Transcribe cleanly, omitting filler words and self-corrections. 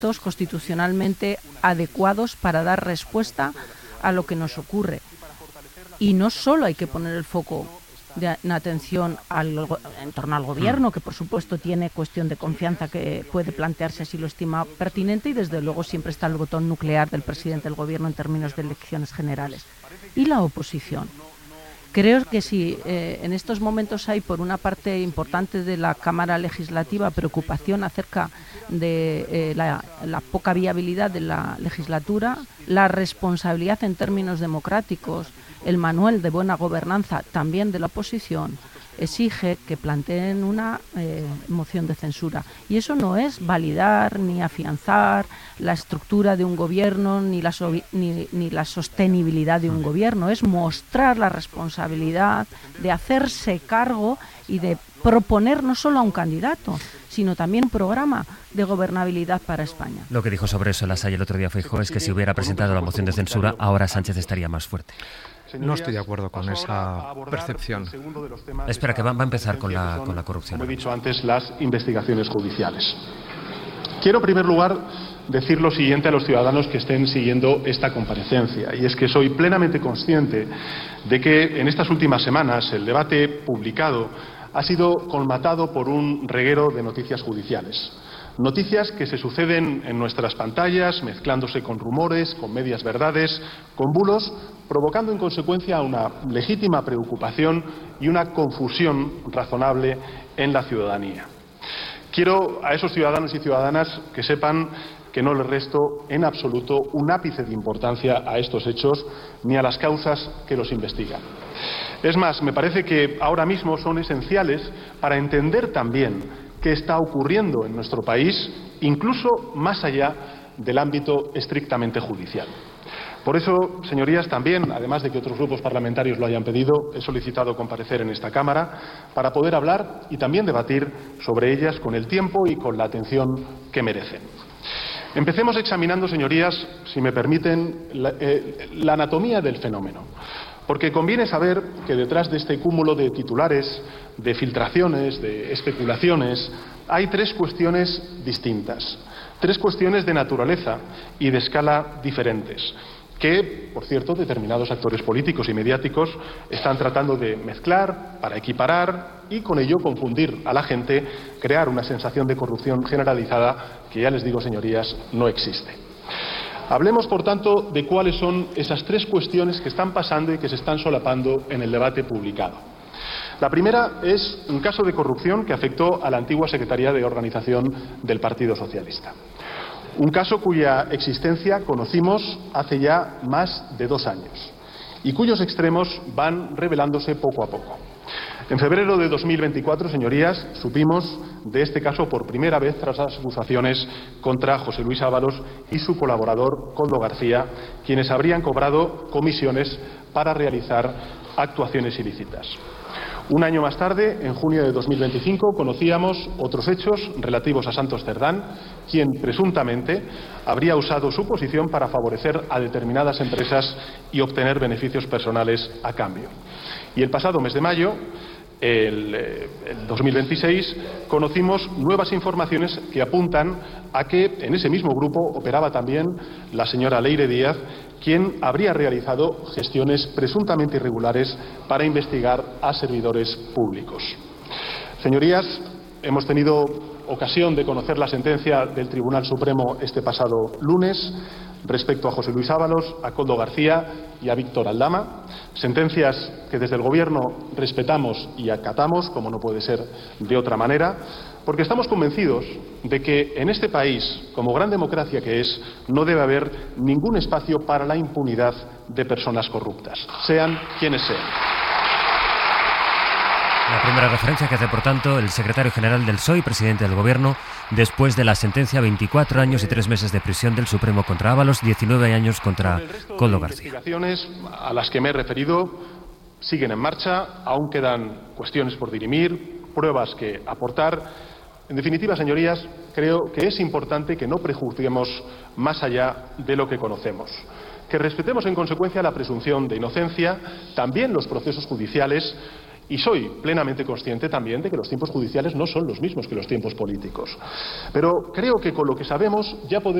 constitucionalmente adecuados para dar respuesta a lo que nos ocurre. Y no solo hay que poner el foco de atención en torno al Gobierno, que por supuesto tiene cuestión de confianza que puede plantearse si lo estima pertinente, y desde luego siempre está el botón nuclear del presidente del Gobierno en términos de elecciones generales. Y la oposición. Creo que si en estos momentos hay, por una parte importante de la Cámara Legislativa, preocupación acerca de la poca viabilidad de la legislatura, la responsabilidad en términos democráticos, el manual de buena gobernanza también de la oposición, exige que planteen una moción de censura. Y eso no es validar ni afianzar la estructura de un gobierno ni la sostenibilidad de un gobierno, es mostrar la responsabilidad de hacerse cargo y de proponer no solo a un candidato, sino también un programa de gobernabilidad para España. Lo que dijo sobre eso Lasalle el otro día, Feijóo, es que si hubiera presentado la moción de censura, ahora Sánchez estaría más fuerte. No estoy de acuerdo con esa percepción. Espera, que va a empezar con la corrupción. Como he dicho antes, las investigaciones judiciales. Quiero, en primer lugar, decir lo siguiente a los ciudadanos que estén siguiendo esta comparecencia, y es que soy plenamente consciente de que en estas últimas semanas el debate publicado ha sido colmatado por un reguero de noticias judiciales. Noticias que se suceden en nuestras pantallas, mezclándose con rumores, con medias verdades, con bulos, provocando en consecuencia una legítima preocupación y una confusión razonable en la ciudadanía. Quiero a esos ciudadanos y ciudadanas que sepan que no les resto en absoluto un ápice de importancia a estos hechos ni a las causas que los investigan. Es más, me parece que ahora mismo son esenciales para entender también qué está ocurriendo en nuestro país, incluso más allá del ámbito estrictamente judicial. Por eso, señorías, también, además de que otros grupos parlamentarios lo hayan pedido, he solicitado comparecer en esta Cámara para poder hablar y también debatir sobre ellas con el tiempo y con la atención que merecen. Empecemos examinando, señorías, si me permiten, la anatomía del fenómeno. Porque conviene saber que detrás de este cúmulo de titulares, de filtraciones, de especulaciones, hay tres cuestiones distintas, tres cuestiones de naturaleza y de escala diferentes, que, por cierto, determinados actores políticos y mediáticos están tratando de mezclar para equiparar y con ello confundir a la gente, crear una sensación de corrupción generalizada que, ya les digo, señorías, no existe. Hablemos, por tanto, de cuáles son esas tres cuestiones que están pasando y que se están solapando en el debate publicado. La primera es un caso de corrupción que afectó a la antigua Secretaría de Organización del Partido Socialista. Un caso cuya existencia conocimos hace ya más de 2 años y cuyos extremos van revelándose poco a poco. En febrero de 2024, señorías, supimos de este caso por primera vez tras las acusaciones contra José Luis Ábalos y su colaborador Koldo García, quienes habrían cobrado comisiones para realizar actuaciones ilícitas. Un año más tarde, en junio de 2025, conocíamos otros hechos relativos a Santos Cerdán, quien presuntamente habría usado su posición para favorecer a determinadas empresas y obtener beneficios personales a cambio. Y el pasado mes de mayo, el 2026, conocimos nuevas informaciones que apuntan a que en ese mismo grupo operaba también la señora Leire Díaz, quien habría realizado gestiones presuntamente irregulares para investigar a servidores públicos. Señorías, hemos tenido ocasión de conocer la sentencia del Tribunal Supremo este pasado lunes respecto a José Luis Ábalos, a Koldo García y a Víctor Aldama, sentencias que desde el Gobierno respetamos y acatamos, como no puede ser de otra manera, porque estamos convencidos de que en este país, como gran democracia que es, no debe haber ningún espacio para la impunidad de personas corruptas, sean quienes sean. La primera referencia que hace, por tanto, el secretario general del PSOE y presidente del Gobierno, después de la sentencia 24 años y 3 meses de prisión del Supremo contra Ábalos, 19 años contra Koldo García. Las investigaciones a las que me he referido siguen en marcha, aún quedan cuestiones por dirimir, pruebas que aportar. En definitiva, señorías, creo que es importante que no prejuzguemos más allá de lo que conocemos, que respetemos en consecuencia la presunción de inocencia, también los procesos judiciales, Y soy plenamente consciente también de que los tiempos judiciales no son los mismos que los tiempos políticos. Pero creo que con lo que sabemos ya podemos